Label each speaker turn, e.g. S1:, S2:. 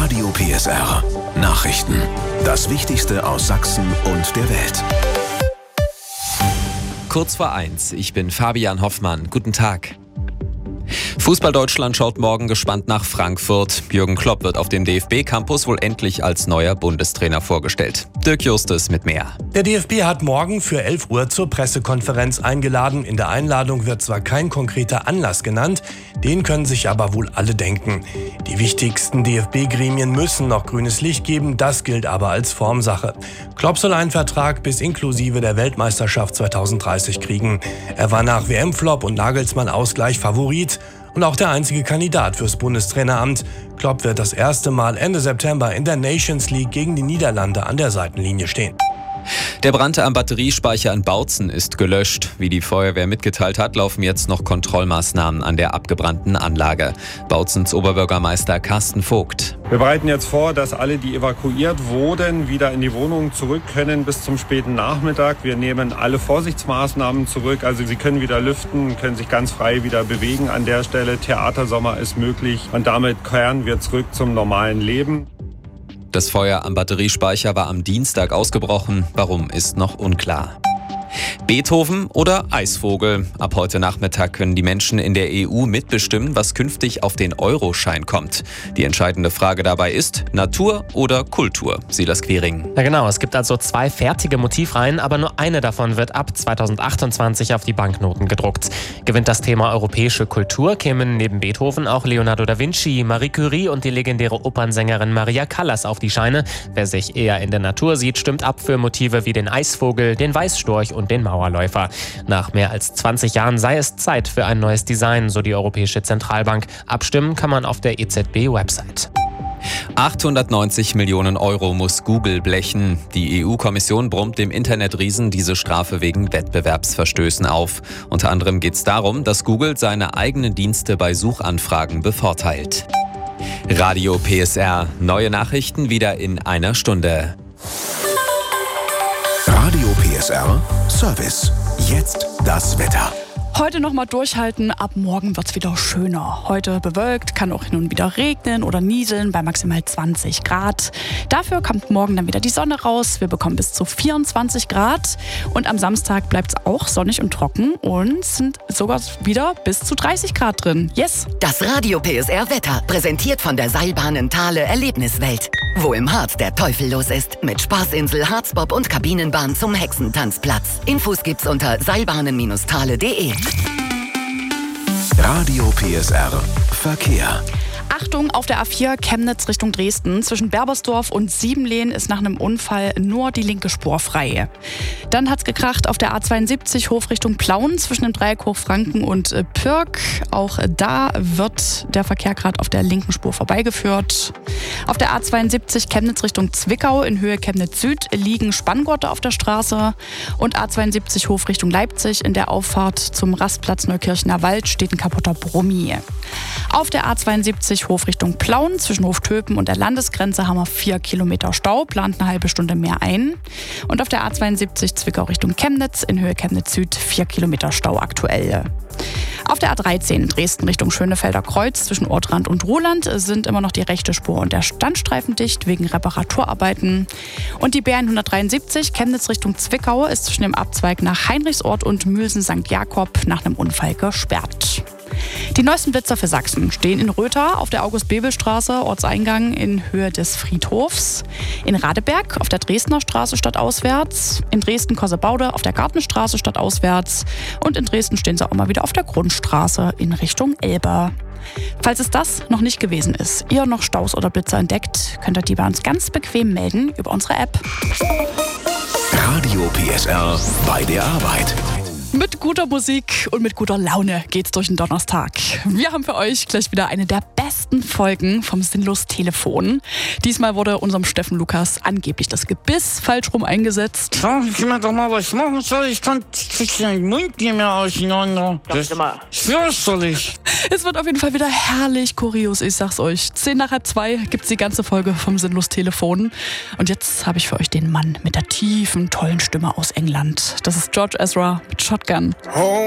S1: Radio PSR Nachrichten. Das Wichtigste aus Sachsen und der Welt.
S2: Kurz vor 1, ich bin Fabian Hoffmann. Guten Tag. Fußball-Deutschland schaut morgen gespannt nach Frankfurt. Jürgen Klopp wird auf dem DFB-Campus wohl endlich als neuer Bundestrainer vorgestellt. Dirk Justus mit mehr.
S3: Der DFB hat morgen für 11 Uhr zur Pressekonferenz eingeladen. In der Einladung wird zwar kein konkreter Anlass genannt, den können sich aber wohl alle denken. Die wichtigsten DFB-Gremien müssen noch grünes Licht geben, das gilt aber als Formsache. Klopp soll einen Vertrag bis inklusive der Weltmeisterschaft 2030 kriegen. Er war nach WM-Flop und Nagelsmann-Ausgleich Favorit und auch der einzige Kandidat fürs Bundestraineramt. Klopp wird das erste Mal Ende September in der Nations League gegen die Niederlande an der Seitenlinie stehen.
S2: Der Brand am Batteriespeicher in Bautzen ist gelöscht. Wie die Feuerwehr mitgeteilt hat, laufen jetzt noch Kontrollmaßnahmen an der abgebrannten Anlage. Bautzens Oberbürgermeister Carsten Vogt.
S4: Wir bereiten jetzt vor, dass alle, die evakuiert wurden, wieder in die Wohnungen zurück können bis zum späten Nachmittag. Wir nehmen alle Vorsichtsmaßnahmen zurück. Also sie können wieder lüften, können sich ganz frei wieder bewegen an der Stelle. Theatersommer ist möglich und damit kehren wir zurück zum normalen Leben.
S2: Das Feuer am Batteriespeicher war am Dienstag ausgebrochen. Warum, ist noch unklar. Beethoven oder Eisvogel? Ab heute Nachmittag können die Menschen in der EU mitbestimmen, was künftig auf den Euroschein kommt. Die entscheidende Frage dabei ist, Natur oder Kultur? Silas Quiring.
S5: Ja genau, es gibt also 2 fertige Motivreihen, aber nur eine davon wird ab 2028 auf die Banknoten gedruckt. Gewinnt das Thema europäische Kultur, kämen neben Beethoven auch Leonardo da Vinci, Marie Curie und die legendäre Opernsängerin Maria Callas auf die Scheine. Wer sich eher in der Natur sieht, stimmt ab für Motive wie den Eisvogel, den Weißstorch und den Mauerläufer. Nach mehr als 20 Jahren sei es Zeit für ein neues Design, so die Europäische Zentralbank. Abstimmen kann man auf der EZB-Website.
S2: 890 Millionen Euro muss Google blechen. Die EU-Kommission brummt dem Internetriesen diese Strafe wegen Wettbewerbsverstößen auf. Unter anderem geht es darum, dass Google seine eigenen Dienste bei Suchanfragen bevorteilt. Radio PSR. Neue Nachrichten wieder in einer Stunde.
S1: Radio PSR Service. Jetzt das Wetter.
S6: Heute nochmal durchhalten, ab morgen wird's wieder schöner. Heute bewölkt, kann auch hin und wieder regnen oder nieseln bei maximal 20 Grad. Dafür kommt morgen dann wieder die Sonne raus. Wir bekommen bis zu 24 Grad. Und am Samstag bleibt's auch sonnig und trocken und sind sogar wieder bis zu 30 Grad drin. Yes!
S7: Das Radio PSR Wetter, präsentiert von der Seilbahn Thale Erlebniswelt. Wo im Harz der Teufel los ist. Mit Spaßinsel, Harzbob und Kabinenbahn zum Hexentanzplatz. Infos gibt's unter seilbahnen-thale.de.
S1: Radio PSR Verkehr.
S6: Achtung, auf der A4 Chemnitz Richtung Dresden. Zwischen Berbersdorf und Siebenlehn ist nach einem Unfall nur die linke Spur frei. Dann hat's gekracht auf der A72 Hof Richtung Plauen zwischen dem Dreieck Hochfranken und Pirk. Auch da wird der Verkehr gerade auf der linken Spur vorbeigeführt. Auf der A72 Chemnitz Richtung Zwickau in Höhe Chemnitz Süd liegen Spanngurte auf der Straße. Und A72 Hof Richtung Leipzig in der Auffahrt zum Rastplatz Neukirchener Wald steht ein kaputter Brummi. Auf der A72 Hof Richtung Plauen zwischen Hoftöpen und der Landesgrenze haben wir 4 Kilometer Stau, plant eine halbe Stunde mehr ein. Und auf der A72 Zwickau Richtung Chemnitz in Höhe Chemnitz Süd 4 Kilometer Stau aktuell. Auf der A13 Dresden Richtung Schönefelder Kreuz zwischen Ortrand und Ruhland sind immer noch die rechte Spur und der Standstreifen dicht wegen Reparaturarbeiten. Und die B173 Chemnitz Richtung Zwickau ist zwischen dem Abzweig nach Heinrichsort und Mülsen St. Jakob nach einem Unfall gesperrt. Die neuesten Blitzer für Sachsen stehen in Röther auf der August-Bebel-Straße, Ortseingang in Höhe des Friedhofs, in Radeberg auf der Dresdner Straße stadtauswärts, in Dresden-Korsebaude auf der Gartenstraße stadtauswärts und in Dresden stehen sie auch mal wieder auf der Grundstraße in Richtung Elbe. Falls es das noch nicht gewesen ist, ihr noch Staus oder Blitzer entdeckt, könnt ihr die bei uns ganz bequem melden über unsere App.
S1: Radio PSR bei der Arbeit.
S6: Mit guter Musik und mit guter Laune geht's durch den Donnerstag. Wir haben für euch gleich wieder eine der besten Folgen vom Sinnlos-Telefon. Diesmal wurde unserem Steffen Lukas angeblich das Gebiss falsch rum eingesetzt.
S8: Sagen Sie mir doch mal, was ich machen soll. Ich krieg den Mund nicht mehr auseinander. Das ist fürchterlich.
S6: Es wird auf jeden Fall wieder herrlich kurios, ich sag's euch. 10:02 gibt's die ganze Folge vom Sinnlos-Telefon. Und jetzt habe ich für euch den Mann mit der tiefen, tollen Stimme aus England. Das ist George Ezra mit Shotgun.